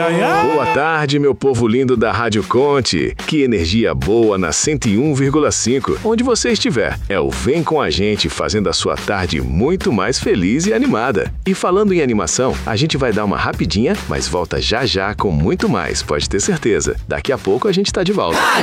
ai, ai. Boa tarde, meu povo lindo da Rádio Conte. Que energia boa na 101,5, onde você estiver. É o Vem Com a Gente, fazendo a sua tarde muito mais feliz e animada. E falando em animação, a gente vai dar uma rapidinha, mas volta já já com muito mais, pode ter certeza. Daqui a pouco a gente tá de volta.